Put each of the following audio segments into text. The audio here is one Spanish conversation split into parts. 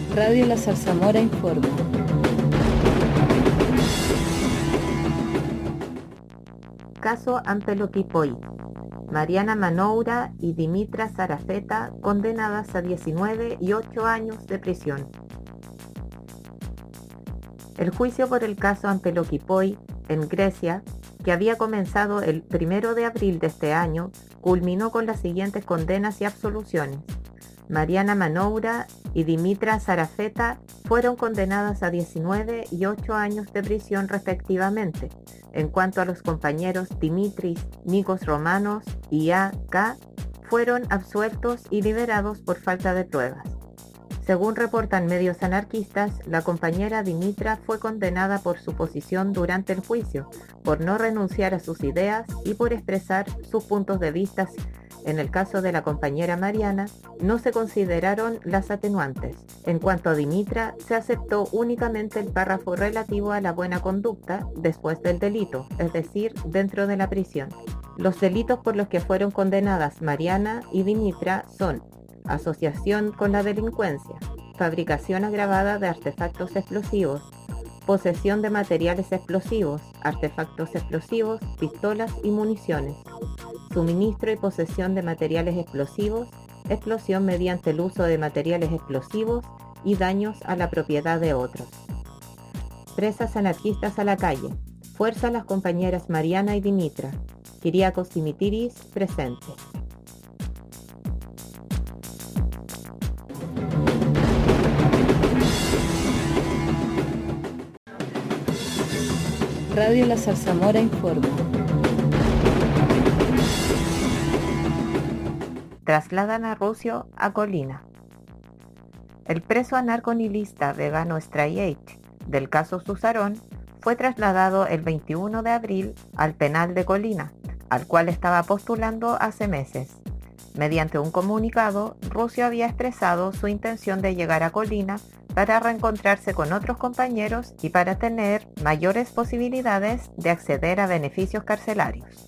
Radio La Zarzamora informa. Caso Ampeloquipoy. Mariana Manoura y Dimitra Sarafeta condenadas a 19 y 8 años de prisión. El juicio por el caso Ampeloquipoy en Grecia, que había comenzado el 1 de abril de este año, culminó con las siguientes condenas y absoluciones. Mariana Manoura y Dimitra Sarafeta fueron condenadas a 19 y 8 años de prisión respectivamente. En cuanto a los compañeros Dimitris Nikos Romanos y A.K., fueron absueltos y liberados por falta de pruebas. Según reportan medios anarquistas, la compañera Dimitra fue condenada por su posición durante el juicio, por no renunciar a sus ideas y por expresar sus puntos de vista. En el caso de la compañera Mariana, no se consideraron las atenuantes. En cuanto a Dimitra, se aceptó únicamente el párrafo relativo a la buena conducta después del delito, es decir, dentro de la prisión. Los delitos por los que fueron condenadas Mariana y Dimitra son asociación con la delincuencia, fabricación agravada de artefactos explosivos, posesión de materiales explosivos, artefactos explosivos, pistolas y municiones, suministro y posesión de materiales explosivos, explosión mediante el uso de materiales explosivos y daños a la propiedad de otros. Presas anarquistas a la calle. Fuerza a las compañeras Mariana y Dimitra. Kyriakos Dimitiris presente. Radio La Zarzamora informa. Trasladan a Rusio a Colina. El preso anarconihilista vegano Strayhage del caso Susarón fue trasladado el 21 de abril al penal de Colina, al cual estaba postulando hace meses. Mediante un comunicado, Rusio había expresado su intención de llegar a Colina para reencontrarse con otros compañeros y para tener mayores posibilidades de acceder a beneficios carcelarios.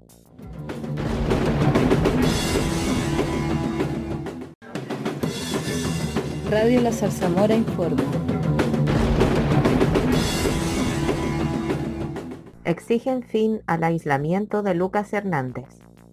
Radio La Zarzamora informa. Exigen fin al aislamiento de Lucas Hernández.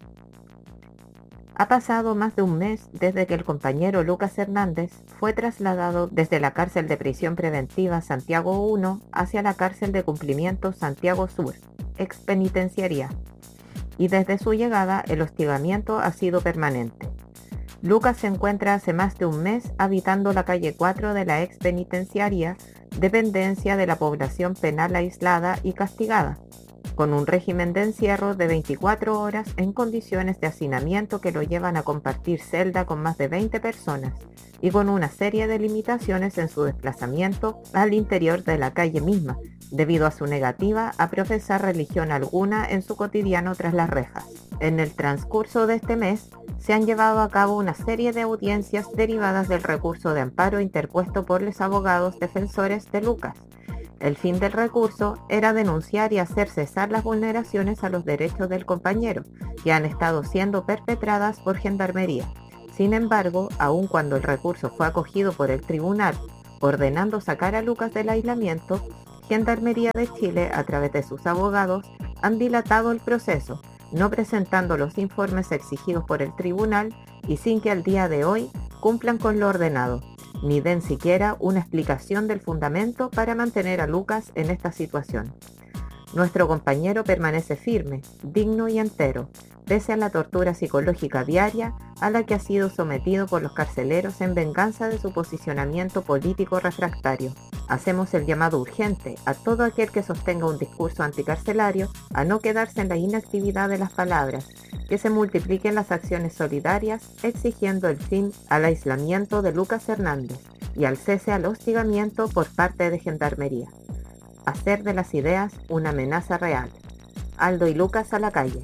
Ha pasado más de un mes desde que el compañero Lucas Hernández fue trasladado desde la cárcel de prisión preventiva Santiago 1 hacia la cárcel de cumplimiento Santiago Sur, ex penitenciaría, y desde su llegada el hostigamiento ha sido permanente. Lucas se encuentra hace más de un mes habitando la calle 4 de la ex penitenciaría, dependencia de la población penal aislada y castigada, con un régimen de encierro de 24 horas en condiciones de hacinamiento que lo llevan a compartir celda con más de 20 personas y con una serie de limitaciones en su desplazamiento al interior de la calle misma, debido a su negativa a profesar religión alguna en su cotidiano tras las rejas. En el transcurso de este mes, se han llevado a cabo una serie de audiencias derivadas del recurso de amparo interpuesto por los abogados defensores de Lucas. El fin del recurso era denunciar y hacer cesar las vulneraciones a los derechos del compañero, que han estado siendo perpetradas por Gendarmería. Sin embargo, aun cuando el recurso fue acogido por el tribunal, ordenando sacar a Lucas del aislamiento, Gendarmería de Chile, a través de sus abogados, han dilatado el proceso, no presentando los informes exigidos por el tribunal y sin que al día de hoy cumplan con lo ordenado, ni den siquiera una explicación del fundamento para mantener a Lucas en esta situación. Nuestro compañero permanece firme, digno y entero, pese a la tortura psicológica diaria a la que ha sido sometido por los carceleros en venganza de su posicionamiento político refractario. Hacemos el llamado urgente a todo aquel que sostenga un discurso anticarcelario a no quedarse en la inactividad de las palabras, que se multipliquen las acciones solidarias exigiendo el fin al aislamiento de Lucas Hernández y al cese al hostigamiento por parte de Gendarmería. Hacer de las ideas una amenaza real. Aldo y Lucas a la calle.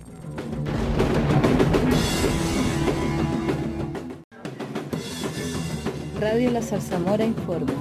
Radio La Zarzamora informa.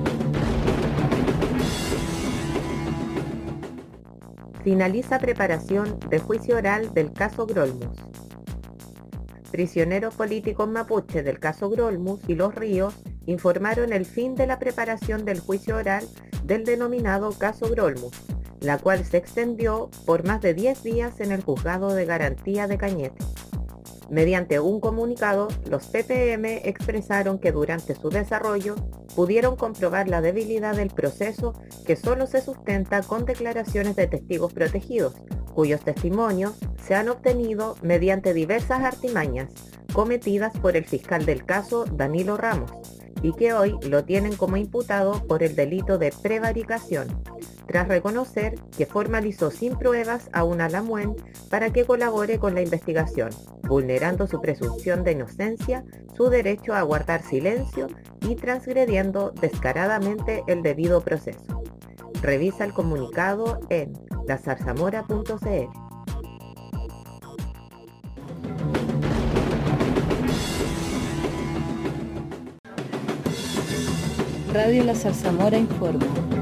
Finaliza preparación de juicio oral del caso Grolmus. Prisioneros políticos mapuche del caso Grolmus y Los Ríos informaron el fin de la preparación del juicio oral del denominado caso Grolmus, la cual se extendió por más de 10 días en el Juzgado de Garantía de Cañete. Mediante un comunicado, los PPM expresaron que durante su desarrollo pudieron comprobar la debilidad del proceso, que solo se sustenta con declaraciones de testigos protegidos, cuyos testimonios se han obtenido mediante diversas artimañas cometidas por el fiscal del caso, Danilo Ramos, y que hoy lo tienen como imputado por el delito de prevaricación, tras reconocer que formalizó sin pruebas a una Lamuen para que colabore con la investigación, vulnerando su presunción de inocencia, su derecho a guardar silencio y transgrediendo descaradamente el debido proceso. Revisa el comunicado en lazarzamora.cl. Radio La Zarzamora informa.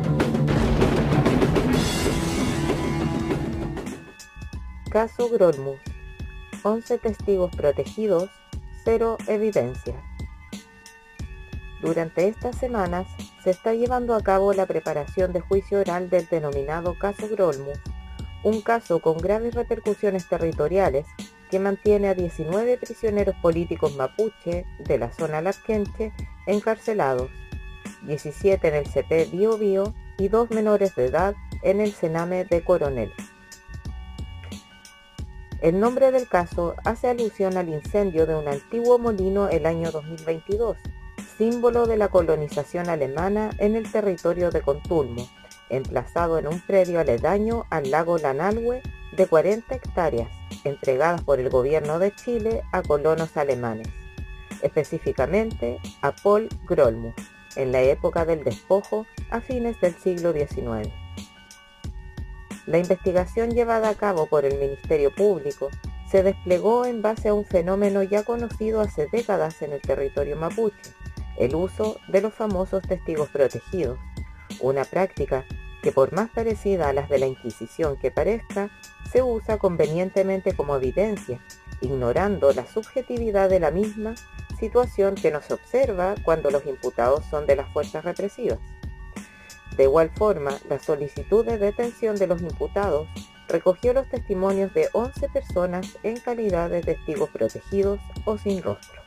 Caso Grolmus. 11 testigos protegidos, 0 evidencia. Durante estas semanas se está llevando a cabo la preparación de juicio oral del denominado caso Grolmus, un caso con graves repercusiones territoriales que mantiene a 19 prisioneros políticos mapuche de la zona Larquenche encarcelados, 17 en el CP Bío Bío y 2 menores de edad en el Sename de Coronel. El nombre del caso hace alusión al incendio de un antiguo molino el año 2022, símbolo de la colonización alemana en el territorio de Contulmo, emplazado en un predio aledaño al lago Lanalhue de 40 hectáreas, entregadas por el gobierno de Chile a colonos alemanes, específicamente a Paul Grolmus, en la época del despojo a fines del siglo XIX. La investigación llevada a cabo por el Ministerio Público se desplegó en base a un fenómeno ya conocido hace décadas en el territorio mapuche, el uso de los famosos testigos protegidos, una práctica que, por más parecida a las de la Inquisición que parezca, se usa convenientemente como evidencia, ignorando la subjetividad de la misma, situación que no se observa cuando los imputados son de las fuerzas represivas. De igual forma, la solicitud de detención de los imputados recogió los testimonios de 11 personas en calidad de testigos protegidos o sin rostro.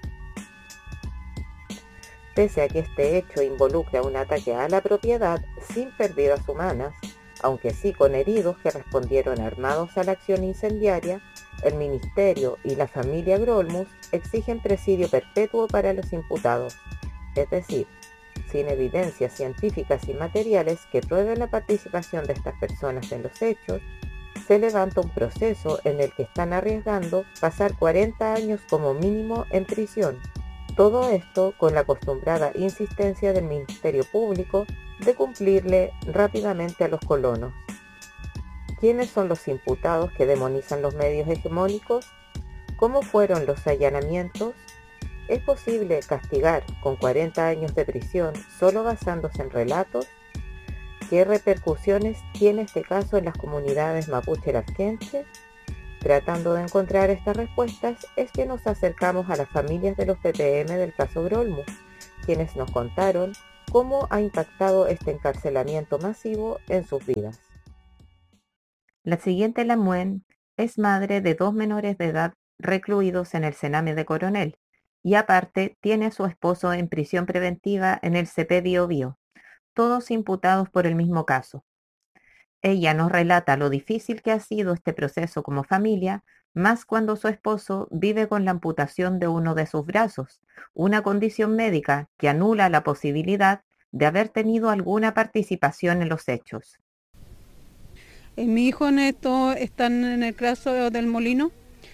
Pese a que este hecho involucra un ataque a la propiedad sin pérdidas humanas, aunque sí con heridos que respondieron armados a la acción incendiaria, el Ministerio y la familia Grolmus exigen presidio perpetuo para los imputados, es decir, sin evidencias científicas y materiales que prueben la participación de estas personas en los hechos, se levanta un proceso en el que están arriesgando pasar 40 años como mínimo en prisión. Todo esto con la acostumbrada insistencia del Ministerio Público de cumplirle rápidamente a los colonos. ¿Quiénes son los imputados que demonizan los medios hegemónicos? ¿Cómo fueron los allanamientos? ¿Es posible castigar con 40 años de prisión solo basándose en relatos? ¿Qué repercusiones tiene este caso en las comunidades mapuche larquenche? Tratando de encontrar estas respuestas es que nos acercamos a las familias de los PPM del caso Grolmus, quienes nos contaron cómo ha impactado este encarcelamiento masivo en sus vidas. La siguiente Lamuen es madre de 2 menores de edad recluidos en el Sename de Coronel, y aparte tiene a su esposo en prisión preventiva en el CP Bío Bío, todos imputados por el mismo caso. Ella nos relata lo difícil que ha sido este proceso como familia, más cuando su esposo vive con la amputación de uno de sus brazos, una condición médica que anula la posibilidad de haber tenido alguna participación en los hechos. Mi hijo Neto están en el caso del molino.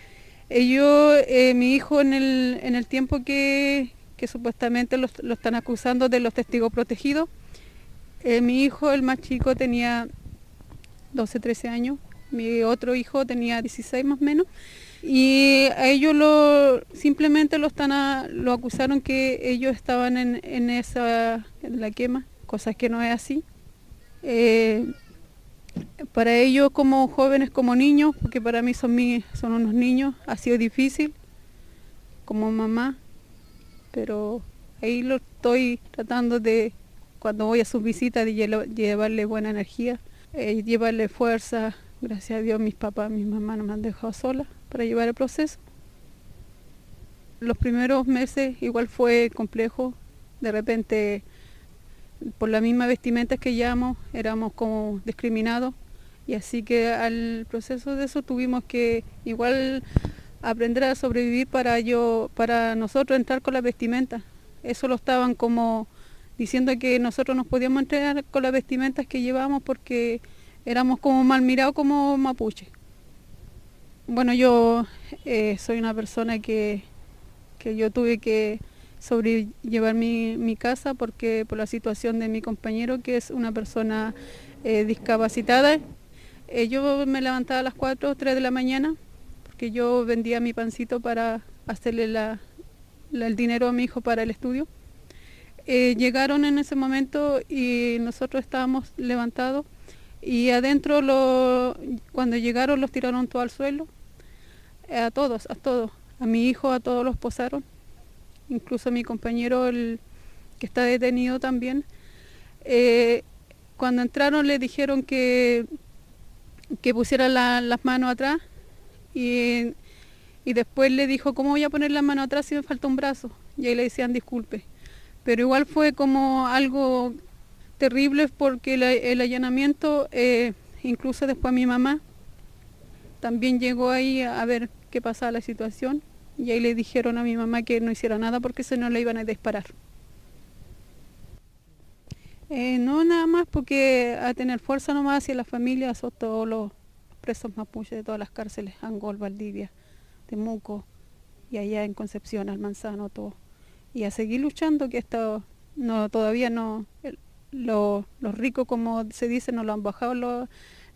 Mi hijo en el tiempo que supuestamente lo están acusando de los testigos protegidos, mi hijo, el más chico, tenía 12, 13 años, mi otro hijo tenía 16 más o menos, y a ellos simplemente lo acusaron que ellos estaban en la quema, cosas que no es así. Para ellos como jóvenes, como niños, porque para mí son unos niños, ha sido difícil como mamá, pero Ahí lo estoy tratando de, cuando voy a sus visitas, de llevarle buena energía, llevarle fuerza. Gracias a Dios mis papás, mis mamás no me han dejado sola para llevar el proceso. Los primeros meses igual fue complejo, de repente por la misma vestimenta que llevamos éramos como discriminados, y así que al proceso de eso tuvimos que igual aprender a sobrevivir para nosotros entrar con la vestimenta. Eso lo estaban como diciendo que nosotros nos podíamos entrenar con las vestimentas que llevábamos porque éramos como mal mirados como mapuche. Bueno, yo soy una persona que yo tuve que sobrellevar mi casa porque por la situación de mi compañero, que es una persona discapacitada. Yo me levantaba a las 4 o 3 de la mañana porque yo vendía mi pancito para hacerle el dinero a mi hijo para el estudio. Llegaron en ese momento y nosotros estábamos levantados y adentro cuando llegaron los tiraron todo al suelo, a todos, a mi hijo, a todos los posaron, incluso a mi compañero el que está detenido también. Cuando entraron le dijeron que pusiera las manos atrás y después le dijo, ¿cómo voy a poner las manos atrás si me falta un brazo? Y ahí le decían disculpe. Pero igual fue como algo terrible porque el allanamiento, incluso después mi mamá también llegó ahí a ver qué pasaba la situación y ahí le dijeron a mi mamá que no hiciera nada porque si no le iban a disparar. No, nada más porque a tener fuerza nomás hacia la familia, a todos los presos mapuches de todas las cárceles, Angol, Valdivia, Temuco y allá en Concepción, Almanzano, todo. Y a seguir luchando, que esto todavía no, los ricos, como se dice, no lo han bajado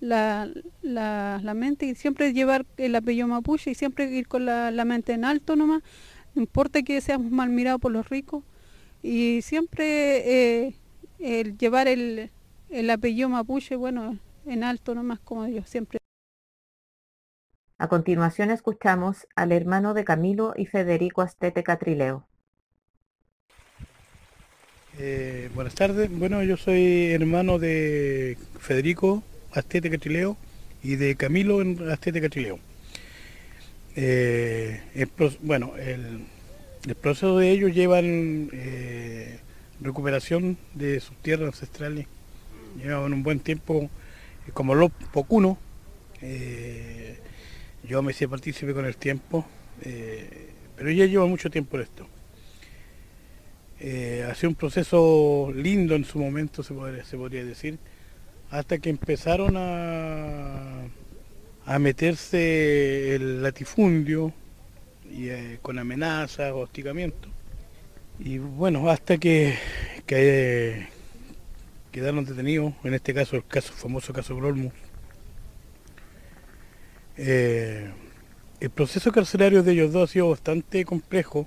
la mente, y siempre llevar el apellido mapuche y siempre ir con la mente en alto nomás, no importa que seamos mal mirados por los ricos, y siempre el llevar el apellido mapuche, bueno, en alto nomás, como yo siempre. A continuación escuchamos al hermano de Camilo y Federico Astete Catrileo. Buenas tardes. Bueno, yo soy hermano de Federico Astete Catrileo y de Camilo Astete Catrileo. El proceso de ellos llevan recuperación de sus tierras ancestrales. Llevaban un buen tiempo como los pocunos. Yo me hice partícipe con el tiempo, pero ya lleva mucho tiempo en esto. Ha sido un proceso lindo en su momento, se podría decir, hasta que empezaron a meterse el latifundio y, con amenazas, hostigamiento. Y bueno, hasta que quedaron detenidos, en este caso el famoso caso Grolmus. El proceso carcelario de ellos dos ha sido bastante complejo,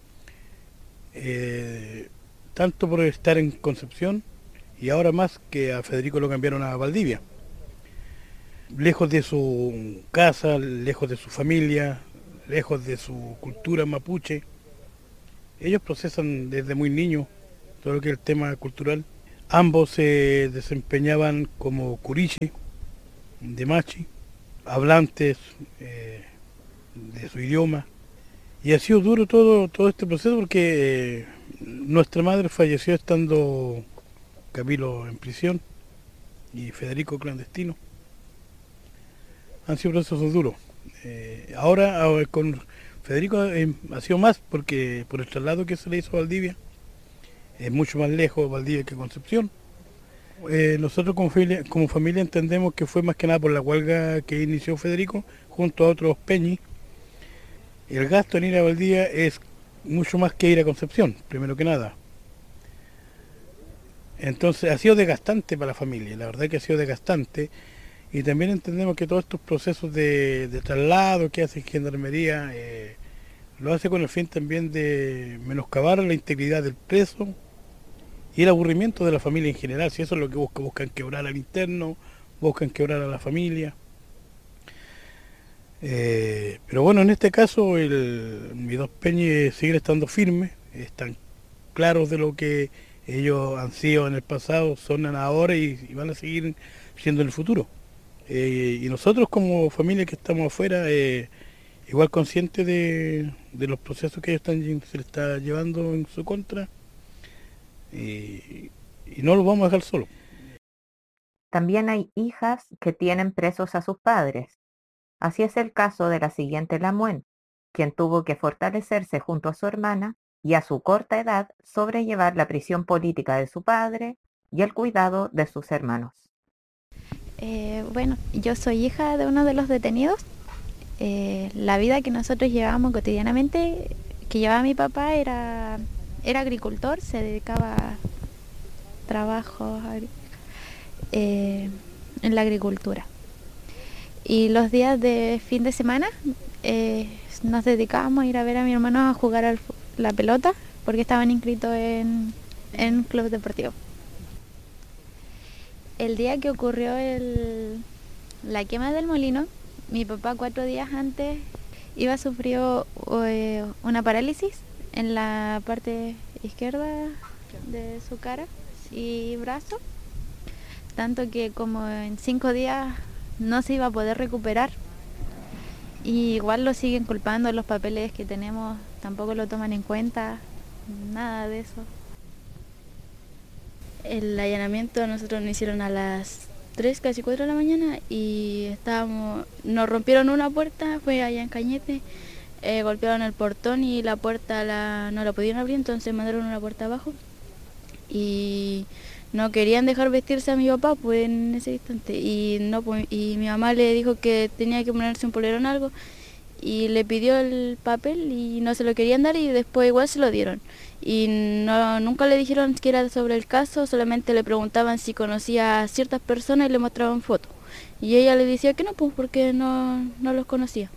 tanto por estar en Concepción y ahora más que a Federico lo cambiaron a Valdivia. Lejos de su casa, lejos de su familia, lejos de su cultura mapuche. Ellos procesan desde muy niños todo lo que es el tema cultural. Ambos se desempeñaban como curichi, de machi, hablantes de su idioma. Y ha sido duro todo este proceso porque nuestra madre falleció estando Camilo en prisión y Federico clandestino. Han sido procesos duros. Ahora con Federico ha sido más porque por el traslado que se le hizo a Valdivia, es mucho más lejos Valdivia que Concepción. Nosotros como familia entendemos que fue más que nada por la huelga que inició Federico junto a otros peñis. El gasto en ir a Valdivia es mucho más que ir a Concepción, primero que nada. Entonces ha sido desgastante para la familia, la verdad que ha sido desgastante. Y también entendemos que todos estos procesos de traslado que hace Gendarmería lo hace con el fin también de menoscabar la integridad del preso y el aburrimiento de la familia en general. Si eso es lo que buscan quebrar al interno, buscan quebrar a la familia. Pero bueno, en este caso mis dos peñas siguen estando firmes, están claros de lo que ellos han sido en el pasado, son ahora y van a seguir siendo en el futuro. Y nosotros como familia que estamos afuera, igual conscientes de los procesos que ellos se les está llevando en su contra, y no los vamos a dejar solos. También hay hijas que tienen presos a sus padres. Así es el caso de la siguiente Lamuen, quien tuvo que fortalecerse junto a su hermana y a su corta edad sobrellevar la prisión política de su padre y el cuidado de sus hermanos. Bueno, yo soy hija de uno de los detenidos. La vida que nosotros llevábamos cotidianamente, que llevaba mi papá, era agricultor, se dedicaba a trabajos en la agricultura. Y los días de fin de semana nos dedicábamos a ir a ver a mi hermano a jugar la pelota, porque estaban inscritos en un club deportivo. El día que ocurrió la quema del molino, mi papá 4 días antes iba a sufrir una parálisis en la parte izquierda de su cara y brazo, tanto que como en 5 días no se iba a poder recuperar. Y igual lo siguen culpando, los papeles que tenemos tampoco lo toman en cuenta, nada de eso. El allanamiento a nosotros nos hicieron a las 3, casi 4 de la mañana y nos rompieron una puerta, fue allá en Cañete, golpearon el portón y la puerta no la pudieron abrir, entonces mandaron una puerta abajo y no querían dejar vestirse a mi papá pues en ese instante y mi mamá le dijo que tenía que ponerse un polerón o algo y le pidió el papel y no se lo querían dar y después igual se lo dieron. Y nunca le dijeron que era sobre el caso, solamente le preguntaban si conocía a ciertas personas y le mostraban fotos. Y ella le decía que no, pues porque no los conocía.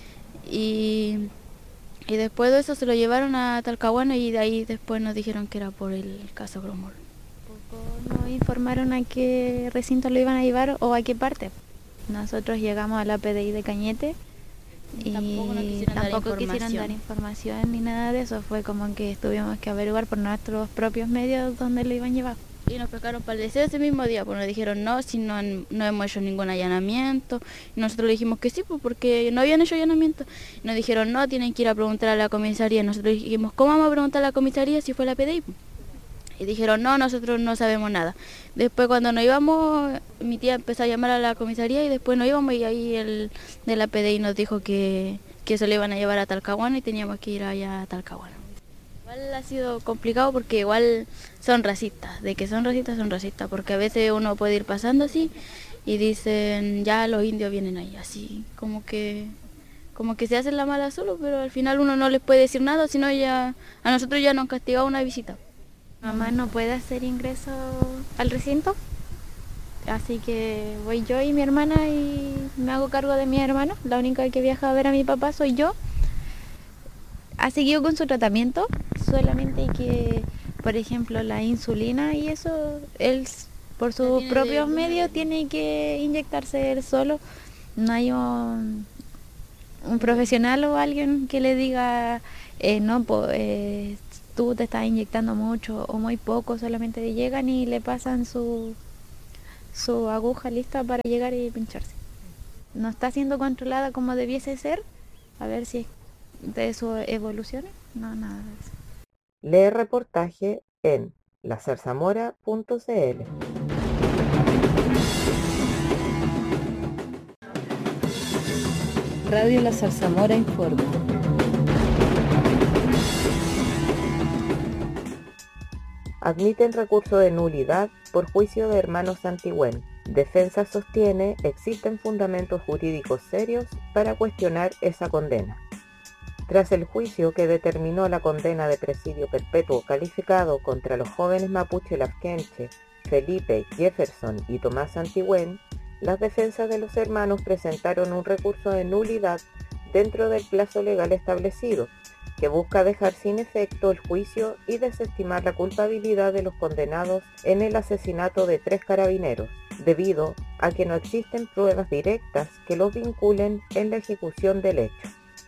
Y después de eso se lo llevaron a Talcahuano y de ahí después nos dijeron que era por el caso Gromol. Tampoco nos informaron a qué recinto lo iban a llevar o a qué parte. Nosotros llegamos a la PDI de Cañete y tampoco quisieron dar información ni nada de eso. Fue como que tuvimos que averiguar por nuestros propios medios dónde lo iban a llevar. Y nos pescaron para el deseo ese mismo día, pues nos dijeron no, si no hemos hecho ningún allanamiento. Y nosotros le dijimos que sí, pues porque no habían hecho allanamiento. Y nos dijeron no, tienen que ir a preguntar a la comisaría. Nosotros dijimos, ¿cómo vamos a preguntar a la comisaría si fue la PDI? Y dijeron, no, nosotros no sabemos nada. Después cuando nos íbamos, mi tía empezó a llamar a la comisaría y después nos íbamos y ahí el de la PDI nos dijo que se lo iban a llevar a Talcahuano y teníamos que ir allá a Talcahuano. Igual ha sido complicado porque igual son racistas, de que son racistas, porque a veces uno puede ir pasando así y dicen, ya los indios vienen ahí, así, como que se hacen la mala solo, pero al final uno no les puede decir nada, sino ya a nosotros ya nos han castigado una visita. Mamá no puede hacer ingreso al recinto, así que voy yo y mi hermana y me hago cargo de mi hermano. La única que viaja a ver a mi papá soy yo. Ha seguido con su tratamiento, solamente que, por ejemplo, la insulina y eso, él por sus propios medios tiene que inyectarse él solo. No hay un profesional o alguien que le diga, no, pues tú te estás inyectando mucho o muy poco, solamente llegan y le pasan su aguja lista para llegar y pincharse. No está siendo controlada como debiese ser, a ver si de eso evoluciona, no, nada de eso. Lee reportaje en lazarzamora.cl. Radio La Zarzamora informa. Admiten recurso de nulidad por juicio de hermanos Santigüén. Defensa sostiene existen fundamentos jurídicos serios para cuestionar esa condena. Tras el juicio que determinó la condena de presidio perpetuo calificado contra los jóvenes mapuche Lafkenche, Felipe, Jefferson y Tomás Santigüén, las defensas de los hermanos presentaron un recurso de nulidad dentro del plazo legal establecido, que busca dejar sin efecto el juicio y desestimar la culpabilidad de los condenados en el asesinato de 3 carabineros, debido a que no existen pruebas directas que los vinculen en la ejecución del hecho.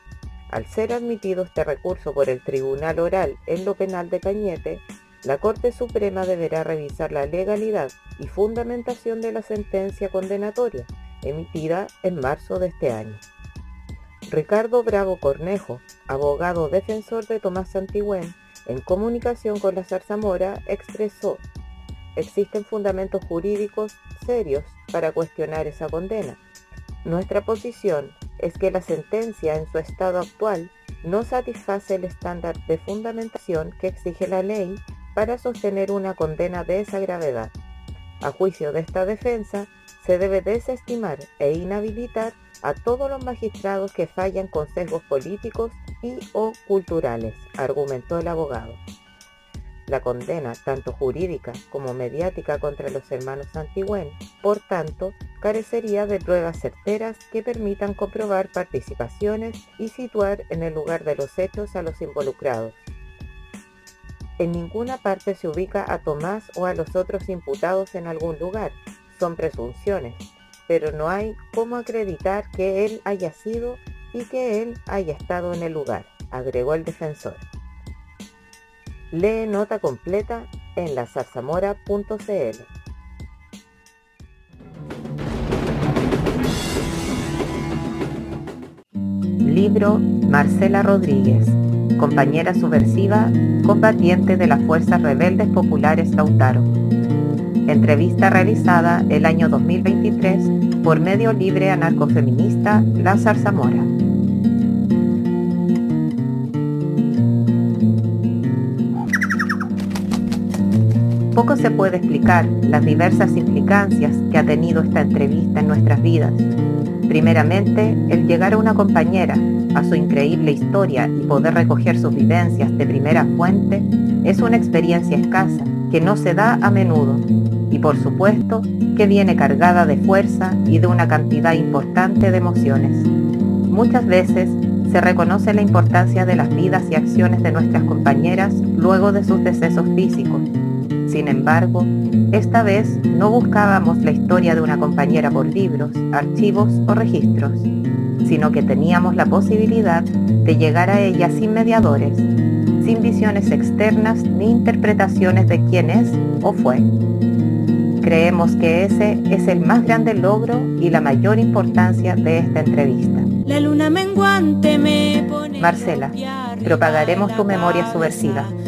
Al ser admitido este recurso por el Tribunal Oral en lo Penal de Cañete, la Corte Suprema deberá revisar la legalidad y fundamentación de la sentencia condenatoria, emitida en marzo de este año. Ricardo Bravo Cornejo, abogado defensor de Tomás Santihuen, en comunicación con la Zarzamora, expresó: existen fundamentos jurídicos serios para cuestionar esa condena. Nuestra posición es que la sentencia en su estado actual no satisface el estándar de fundamentación que exige la ley para sostener una condena de esa gravedad. A juicio de esta defensa, se debe desestimar e inhabilitar a todos los magistrados que fallan con sesgos políticos y o culturales, argumentó el abogado. La condena, tanto jurídica como mediática contra los hermanos Santihuen, por tanto, carecería de pruebas certeras que permitan comprobar participaciones y situar en el lugar de los hechos a los involucrados. En ninguna parte se ubica a Tomás o a los otros imputados en algún lugar, son presunciones, pero no hay cómo acreditar que él haya sido y que él haya estado en el lugar, agregó el defensor. Lee nota completa en lazarzamora.cl. Libro Marcela Rodríguez, compañera subversiva, combatiente de las Fuerzas Rebeldes Populares Lautaro. Entrevista realizada el año 2023 por medio libre anarcofeminista La Zarzamora. Poco se puede explicar las diversas implicancias que ha tenido esta entrevista en nuestras vidas. Primeramente, el llegar a una compañera, a su increíble historia y poder recoger sus vivencias de primera fuente, es una experiencia escasa que no se da a menudo y por supuesto que viene cargada de fuerza y de una cantidad importante de emociones. Muchas veces se reconoce la importancia de las vidas y acciones de nuestras compañeras luego de sus decesos físicos. Sin embargo, esta vez no buscábamos la historia de una compañera por libros, archivos o registros, sino que teníamos la posibilidad de llegar a ella sin mediadores, sin visiones externas ni interpretaciones de quién es o fue. Creemos que ese es el más grande logro y la mayor importancia de esta entrevista. La luna menguante me pone Marcela, propagaremos tu memoria subversiva.